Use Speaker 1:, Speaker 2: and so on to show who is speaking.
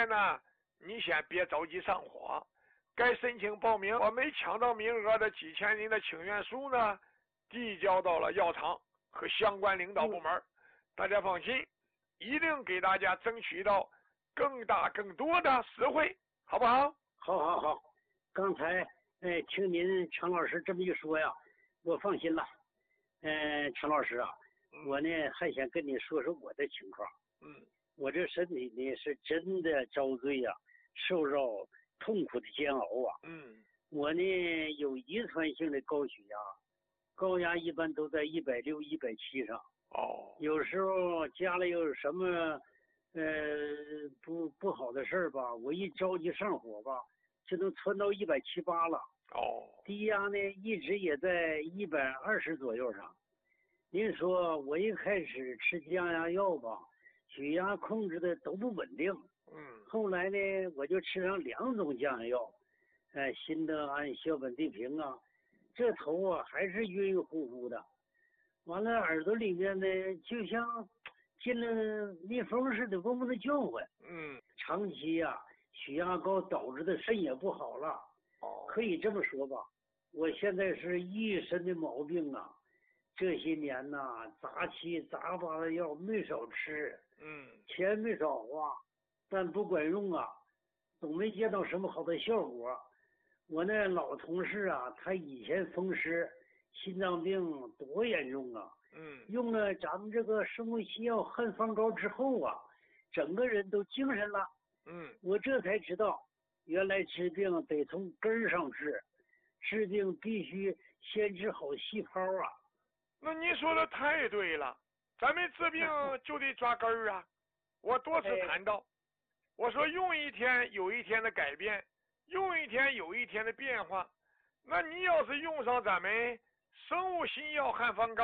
Speaker 1: 在呢，你先别着急上火，该申请报名，我没抢到名额的几千人的请愿书呢，递交到了药厂和相关领导部门。大家放心，一定给大家争取到更大更多的实惠，好不好？
Speaker 2: 好。刚才听您常老师这么一说呀，我放心了。常老师啊，我呢还想跟你说说我的情况。我这身体呢是真的遭罪呀，受到痛苦的煎熬啊。我呢有遗传性的高血压，高压一般都在160、170上。有时候家里有什么不好的事儿吧，我一着急上火吧，就能窜到170、180了。低压呢一直也在120左右上。您说我一开始吃降压药吧，血压控制的都不稳定。后来呢我就吃上2种降压药，辛德安、硝苯地平啊，这头啊还是晕晕乎乎的。完了耳朵里面呢就像进了蜜蜂似的嗡嗡的叫唤。长期啊血压高导致的肾也不好了。可以这么说吧，我现在是一身的毛病啊。这些年呐，杂七杂八的药没少吃，钱没少花，但不管用啊，总没见到什么好的效果。我那老同事啊，他以前风湿心脏病多严重啊。用了咱们这个生物西药汉方膏之后啊，整个人都精神了。我这才知道，原来治病得从根儿上治，治病必须先治好细胞啊。
Speaker 1: 那你说的太对了，咱们治病就得抓根儿啊。我多次谈到，我说用一天有一天的改变，用一天有一天的变化。那你要是用上咱们生物新药汉方膏